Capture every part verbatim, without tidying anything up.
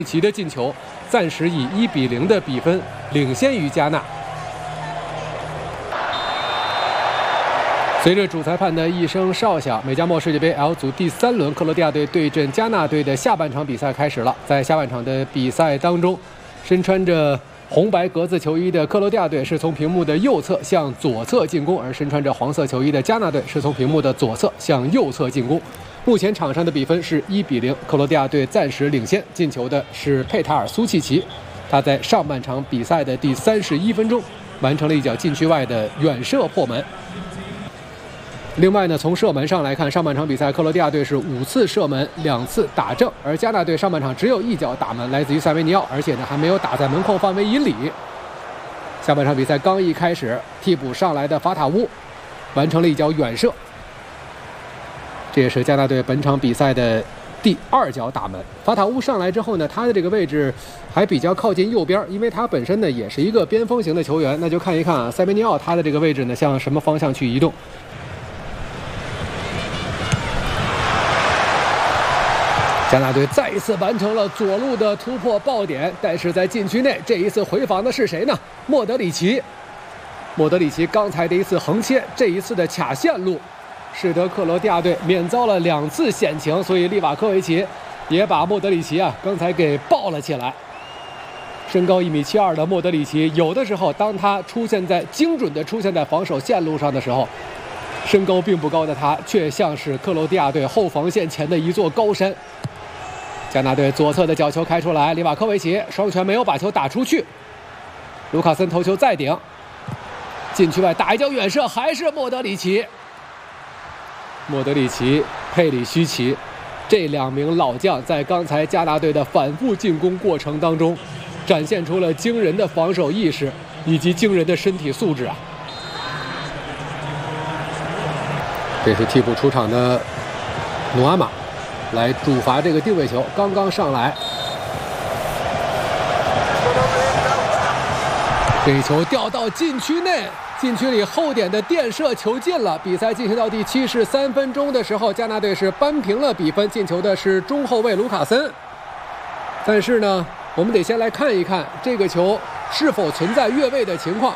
奇的进球，暂时以一比零的比分领先于加纳。随着主裁判的一声哨响，美加墨世界杯 L 组第三轮克罗地亚队对阵加纳队的下半场比赛开始了。在下半场的比赛当中，身穿着红白格子球衣的克罗地亚队是从屏幕的右侧向左侧进攻，而身穿着黄色球衣的加纳队是从屏幕的左侧向右侧进攻。目前场上的比分是一比零，克罗地亚队暂时领先。进球的是佩塔尔苏契奇，他在上半场比赛的第三十一分钟完成了一脚禁区外的远射破门。另外呢，从射门上来看，上半场比赛克罗地亚队是五次射门，两次打正，而加纳队上半场只有一脚打门，来自于塞维尼奥，而且呢还没有打在门框范围以里。下半场比赛刚一开始，替补上来的法塔乌完成了一脚远射，这也是加纳队本场比赛的第二脚打门。法塔乌上来之后呢，他的这个位置还比较靠近右边，因为他本身呢也是一个边锋型的球员。那就看一看啊，塞维尼奥他的这个位置呢向什么方向去移动。加纳队再一次完成了左路的突破爆点，但是在禁区内，这一次回防的是谁呢？莫德里奇。莫德里奇刚才的一次横切，这一次的卡线路，使得克罗地亚队免遭了两次险情，所以利瓦科维奇也把莫德里奇啊刚才给抱了起来。身高一米七二的莫德里奇，有的时候当他出现在精准的出现在防守线路上的时候，身高并不高的他却像是克罗地亚队后防线前的一座高山。加纳队左侧的角球开出来，里瓦科维奇双拳没有把球打出去，卢卡森头球再顶，禁区外打一脚远射，还是莫德里奇。莫德里奇、佩里西奇这两名老将在刚才加纳队的反复进攻过程当中，展现出了惊人的防守意识以及惊人的身体素质啊！这是替补出场的努阿马来主罚这个定位球，刚刚上来，这一球掉到禁区内，禁区里后点的垫射球进了。比赛进行到第七十三分钟的时候，加纳队是扳平了比分，进球的是中后卫卢卡森。但是呢，我们得先来看一看这个球是否存在越位的情况。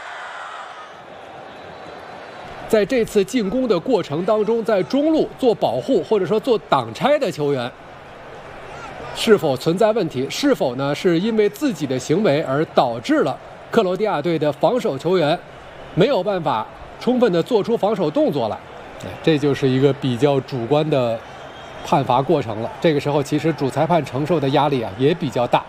在这次进攻的过程当中，在中路做保护或者说做挡拆的球员是否存在问题？是否呢是因为自己的行为而导致了克罗地亚队的防守球员没有办法充分的做出防守动作来？这就是一个比较主观的判罚过程了。这个时候其实主裁判承受的压力啊也比较大。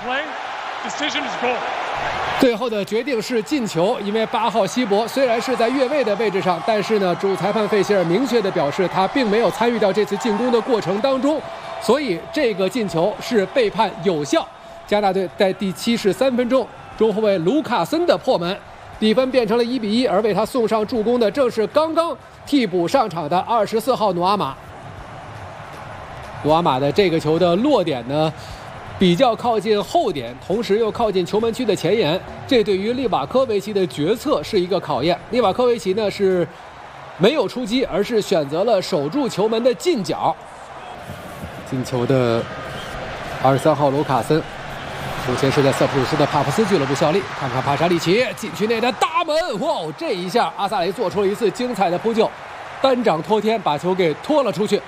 最后的决定是进球，因为八号希伯虽然是在越位的位置上，但是呢，主裁判费希尔明确的表示他并没有参与到这次进攻的过程当中，所以这个进球是被判有效。加纳队在第七十三分钟，中后卫卢卡森的破门，比分变成了一比一，而为他送上助攻的正是刚刚替补上场的二十四号努阿马。努阿马的这个球的落点呢，比较靠近后点，同时又靠近球门区的前沿，这对于利瓦科维奇的决策是一个考验。利瓦科维奇呢是没有出击，而是选择了守住球门的近角。进球的二十三号卢卡森，目前是在塞浦路斯的帕普斯俱乐部效力。看看帕查利奇禁区内的大门，哇！这一下阿萨雷做出了一次精彩的扑救，单掌托天把球给拖了出去。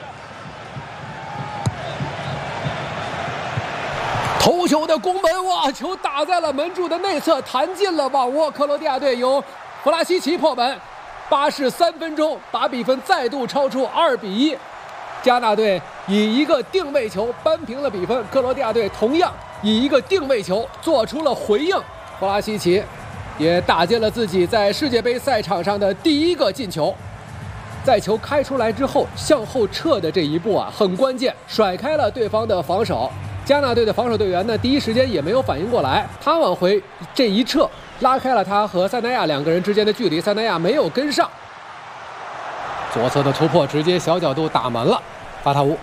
头球的攻门，哇！球打在了门柱的内侧，弹进了网窝。克罗地亚队由弗拉西奇破门，八十三分钟把比分再度超出二比一。加纳队以一个定位球扳平了比分，克罗地亚队同样以一个定位球做出了回应。弗拉西奇也打进了自己在世界杯赛场上的第一个进球。在球开出来之后，向后撤的这一步啊很关键，甩开了对方的防守。加纳队的防守队员呢，第一时间也没有反应过来，他往回这一撤，拉开了他和塞纳亚两个人之间的距离，塞纳亚没有跟上。左侧的突破直接小角度打门了，法塔乌。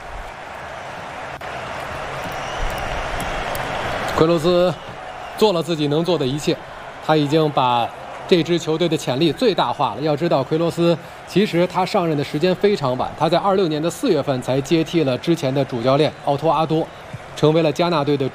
奎罗斯做了自己能做的一切，他已经把这支球队的潜力最大化了。要知道，奎罗斯其实他上任的时间非常晚，他在二六年的四月份才接替了之前的主教练奥托阿多，成为了加纳队的